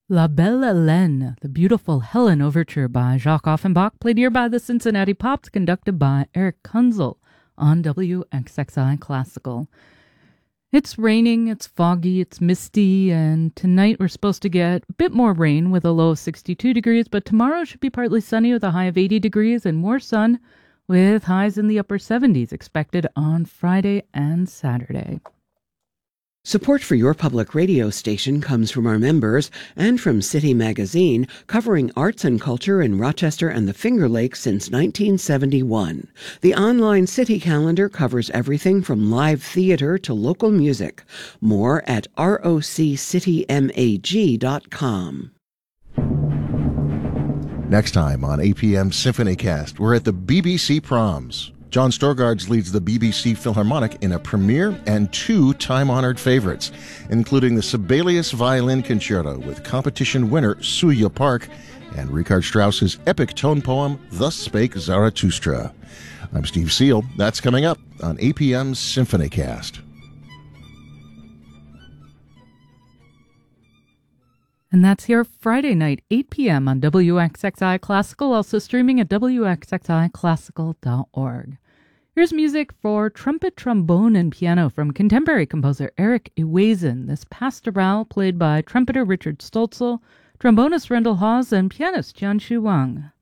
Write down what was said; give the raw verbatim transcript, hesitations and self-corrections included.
La Belle Hélène, the beautiful Helen overture by Jacques Offenbach, played here by the Cincinnati Pops, conducted by Eric Kunzel on W X X I Classical. It's raining, it's foggy, it's misty, and tonight we're supposed to get a bit more rain with a low of sixty-two degrees, but tomorrow should be partly sunny with a high of eighty degrees and more sun with highs in the upper seventies expected on Friday and Saturday. Support for your public radio station comes from our members and from City Magazine, covering arts and culture in Rochester and the Finger Lakes since nineteen seventy-one. The online City calendar covers everything from live theater to local music. More at roc city mag dot com. Next time on A P M Symphony Cast, we're at the B B C Proms. John Storgards leads the B B C Philharmonic in a premiere and two time-honored favorites, including the Sibelius Violin Concerto with competition winner Suya Park and Richard Strauss's epic tone poem, Thus Spake Zarathustra. I'm Steve Seal. That's coming up on A P M's Symphony Cast. And that's here Friday night, eight p.m. on W X X I Classical, also streaming at w x x i classical dot org. Here's music for trumpet, trombone, and piano from contemporary composer Eric Ewazen. This Pastoral, played by trumpeter Richard Stolzel, trombonist Rendell Hawes, and pianist Jianshu Wang.